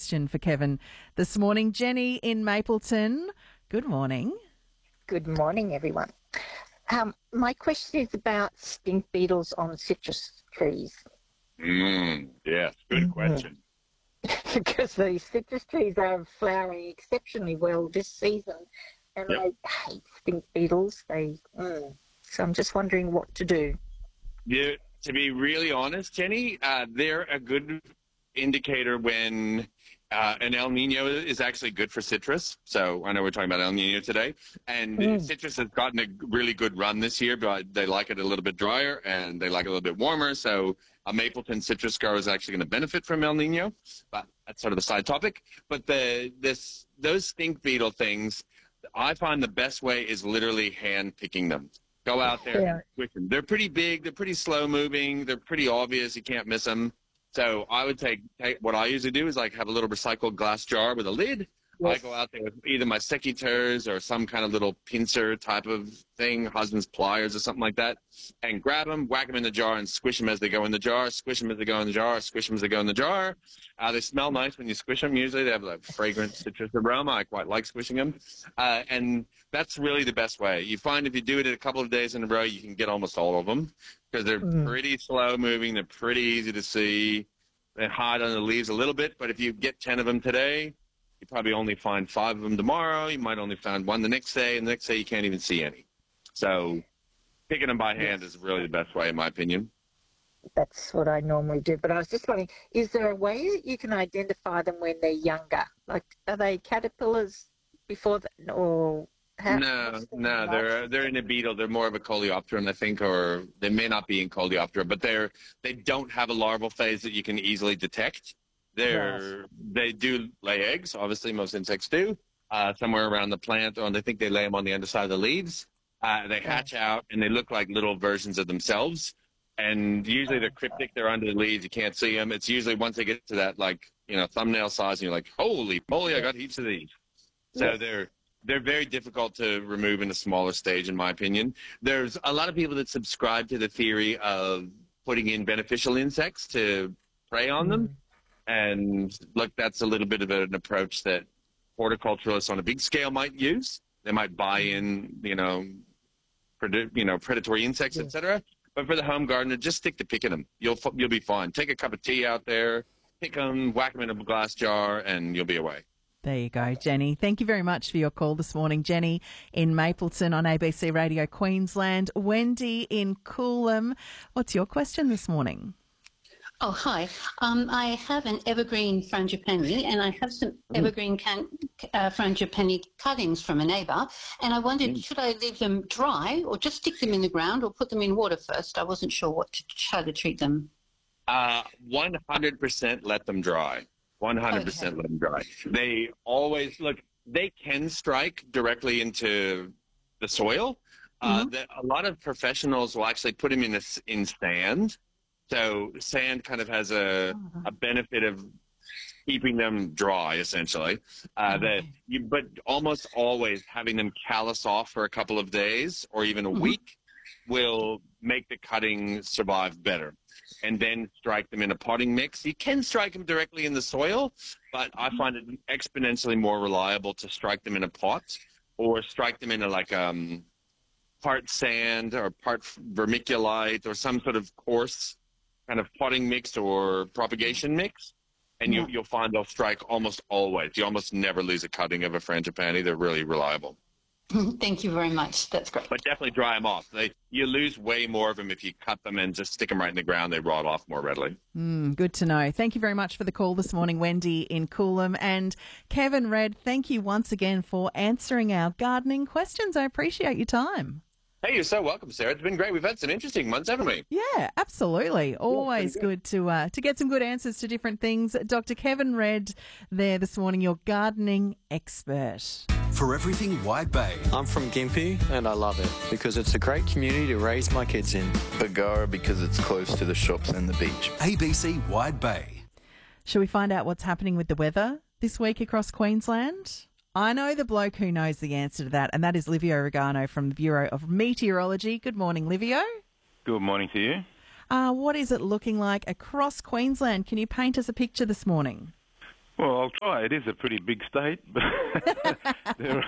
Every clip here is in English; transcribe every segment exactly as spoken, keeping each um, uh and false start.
question for Kevin this morning. Jenny in Mapleton, good morning. Good morning, everyone. Um, my question is about stink beetles on citrus trees. Mm, yes, good mm-hmm. question. Because the citrus trees are flowering exceptionally well this season, and yep. I hate stink beetles. They, mm. So I'm just wondering what to do. Yeah, to be really honest, Jenny, uh, they're a good indicator when uh, an El Nino is actually good for citrus. So I know we're talking about El Nino today, and mm. citrus has gotten a really good run this year, but they like it a little bit drier and they like it a little bit warmer. So a Mapleton citrus grower is actually going to benefit from El Nino, but that's sort of a side topic. But the this those stink beetle things, I find the best way is literally hand picking them. Go out there yeah. and squish them. They're pretty big. They're pretty slow moving. They're pretty obvious. You can't miss them. So I would take, take what I usually do is like have a little recycled glass jar with a lid. Yes. I go out there with either my secateurs or some kind of little pincer type of thing, husband's pliers or something like that, and grab them, whack them in the jar, and squish them as they go in the jar, squish them as they go in the jar, squish them as they go in the jar. Uh, they smell nice when you squish them. Usually they have like fragrant citrus aroma. I quite like squishing them. Uh, and that's really the best way. You find if you do it a couple of days in a row, you can get almost all of them because they're mm. pretty slow moving. They're pretty easy to see. They hide on the leaves a little bit, but if you get ten of them today, you probably only find five of them tomorrow. You might only find one the next day, and the next day you can't even see any. So picking them by hand is really the best way, in my opinion. That's what I normally do. But I was just wondering, is there a way that you can identify them when they're younger? Like, are they caterpillars before that, or how? No, no, they're they're in a beetle. They're more of a coleopteran, I think, or they may not be in coleoptera, but they're they don't have a larval phase that you can easily detect. They're, yes. They do lay eggs, obviously most insects do, uh, somewhere around the plant, or I think they lay them on the underside of the leaves. Uh, they hatch out, and they look like little versions of themselves. And usually they're cryptic. They're under the leaves. You can't see them. It's usually once they get to that, like, you know, thumbnail size, and you're like, holy moly, I got heaps of these. So yes. they're they're very difficult to remove in a smaller stage, in my opinion. There's a lot of people that subscribe to the theory of putting in beneficial insects to prey on them. Mm. And look, that's a little bit of an approach that horticulturalists on a big scale might use. They might buy in, you know, pred- you know, predatory insects, yeah. et cetera. But for the home gardener, just stick to picking them. You'll you'll be fine. Take a cup of tea out there, pick them, whack them in a glass jar, and you'll be away. There you go, Jenny. Thank you very much for your call this morning. Jenny in Mapleton on A B C Radio Queensland. Wendy in Coolum. What's your question this morning? Oh, hi. Um, I have an evergreen frangipani, and I have some evergreen can, uh, frangipani cuttings from a neighbour, and I wondered, mm. should I leave them dry or just stick them in the ground or put them in water first? I wasn't sure what to, how to treat them. Uh, one hundred percent let them dry. one hundred percent okay. Let them dry. They always, look, they can strike directly into the soil. Uh, mm-hmm. the, a lot of professionals will actually put them in, a, in sand. So sand kind of has a, a benefit of keeping them dry, essentially. Uh, that you, but almost always having them callus off for a couple of days or even a mm-hmm. week will make the cutting survive better. And then strike them in a potting mix. You can strike them directly in the soil, but I find it exponentially more reliable to strike them in a pot or strike them in a like um part sand or part vermiculite or some sort of coarse kind of potting mix or propagation mix, and you, you'll find they'll strike almost always. You almost never lose a cutting of a frangipani. They're really reliable. Thank you very much. That's great. But definitely dry them off. They, you lose way more of them if you cut them and just stick them right in the ground. They rot off more readily. Mm, good to know. Thank you very much for the call this morning, Wendy in Coolum. And Kevin Red, thank you once again for answering our gardening questions. I appreciate your time. Hey, you're so welcome, Sarah. It's been great. We've had some interesting months, haven't we? Yeah, absolutely. Always yeah, good. good to uh, to get some good answers to different things. Doctor Kevin Red there this morning, your gardening expert. For everything Wide Bay. I'm from Gympie and I love it because it's a great community to raise my kids in. Bargara because it's close to the shops and the beach. A B C Wide Bay. Shall we find out what's happening with the weather this week across Queensland? I know the bloke who knows the answer to that, and that is Livio Regano from the Bureau of Meteorology. Good morning, Livio. Good morning to you. Uh, what is it looking like across Queensland? Can you paint us a picture this morning? Well, I'll try. It is a pretty big state. there,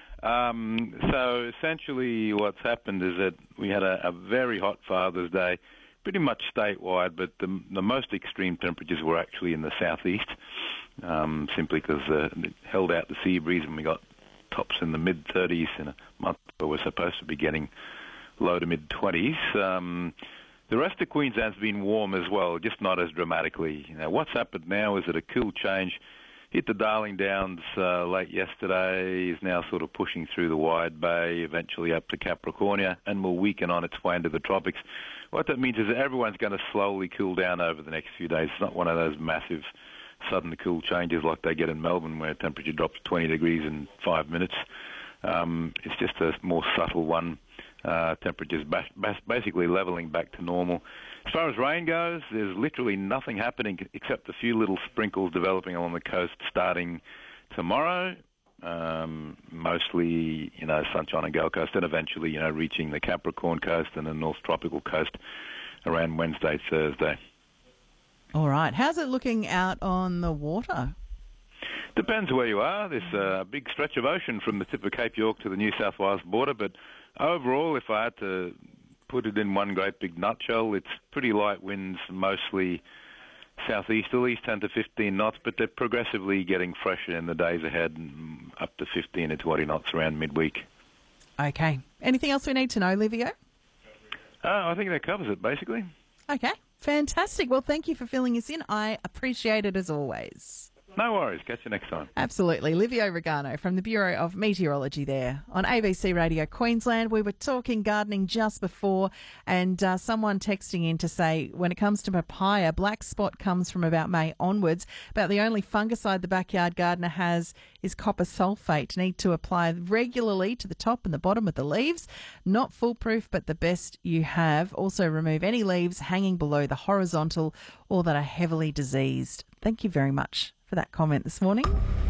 um, so essentially what's happened is that we had a, a very hot Father's Day, pretty much statewide, but the, the most extreme temperatures were actually in the southeast, um, simply because uh, it held out the sea breeze and we got tops in the mid-thirties in a month where we're supposed to be getting low to mid-twenties. Um, the rest of Queensland's been warm as well, just not as dramatically. You know, what's happened now is that a cool change hit the Darling Downs uh, late yesterday, is now sort of pushing through the Wide Bay, eventually up to Capricornia, and will weaken on its way into the tropics. What that means is that everyone's going to slowly cool down over the next few days. It's not one of those massive sudden cool changes like they get in Melbourne where temperature drops twenty degrees in five minutes. Um, it's just a more subtle one. Uh, temperatures bas- bas- basically levelling back to normal. As far as rain goes, there's literally nothing happening except a few little sprinkles developing along the coast starting tomorrow. Um, mostly, you know, sunshine on Gold Coast, and eventually, you know, reaching the Capricorn Coast and the North Tropical Coast around Wednesday, Thursday. All right. How's it looking out on the water? Depends where you are. There's a big stretch of ocean from the tip of Cape York to the New South Wales border, but overall, if I had to put it in one great big nutshell, it's pretty light winds, mostly southeasterlies, ten to fifteen knots, but they're progressively getting fresher in the days ahead, up to fifteen to twenty knots around midweek. Okay. Anything else we need to know, Livio? Uh, I think that covers it, basically. Okay. Fantastic. Well, thank you for filling us in. I appreciate it as always. No worries. Catch you next time. Absolutely. Livio Regano from the Bureau of Meteorology there on A B C Radio Queensland. We were talking gardening just before, and uh, someone texting in to say when it comes to papaya, black spot comes from about May onwards. About the only fungicide the backyard gardener has is copper sulphate. Need to apply regularly to the top and the bottom of the leaves. Not foolproof, but the best you have. Also remove any leaves hanging below the horizontal or that are heavily diseased. Thank you very much for that comment this morning.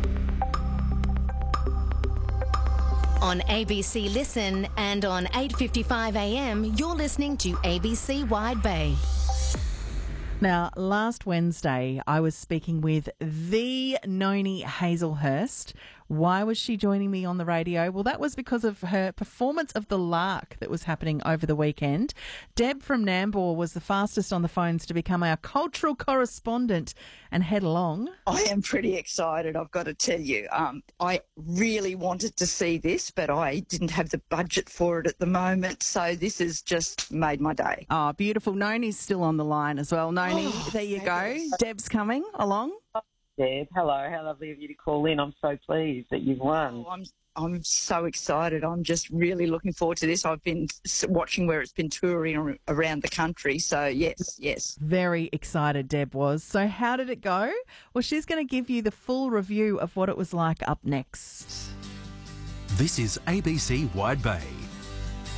On A B C Listen and on eight fifty-five a m, you're listening to A B C Wide Bay. Now, last Wednesday, I was speaking with the Noni Hazelhurst. Why was she joining me on the radio? Well, that was because of her performance of The Lark that was happening over the weekend. Deb from Nambour was the fastest on the phones to become our cultural correspondent and head along. I am pretty excited, I've got to tell you. Um, I really wanted to see this, but I didn't have the budget for it at the moment, so this has just made my day. Oh, beautiful. Noni's still on the line as well. Noni, oh, there you go. Deb's coming along. Deb, hello. How lovely of you to call in. I'm so pleased that you've won. Oh, I'm I'm so excited. I'm just really looking forward to this. I've been watching where it's been touring around the country. So, yes, yes. Very excited Deb was. So how did it go? Well, she's going to give you the full review of what it was like up next. This is A B C Wide Bay.